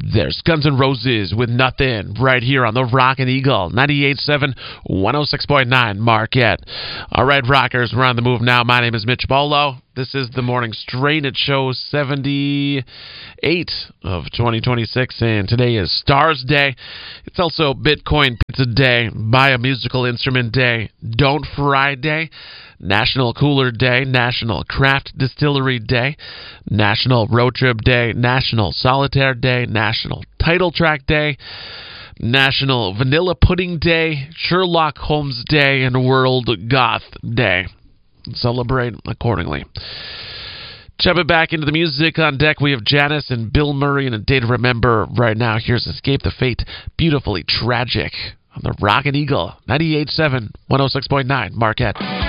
There's Guns N' Roses with Nothing right here on the Rockin' Eagle, 98.7, 106.9 Marquette. All right, rockers, we're on the move now. My name is Mitch Bolo. This is the Morning Strain. It shows 78 of 2026, and today is Stars Day. It's also Bitcoin Pizza Day, Buy a Musical Instrument Day, Don't Fry Day, National Cooler Day, National Craft Distillery Day, National Road Trip Day, National Solitaire Day, National Title Track Day, National Vanilla Pudding Day, Sherlock Holmes Day, and World Goth Day. Celebrate accordingly. Jumping back into the music on deck, we have Janice and Bill Murray and A Day to Remember. Right now, here's Escape the Fate, Beautifully Tragic on the Rockin' Eagle, 98.7, 106.9 Marquette.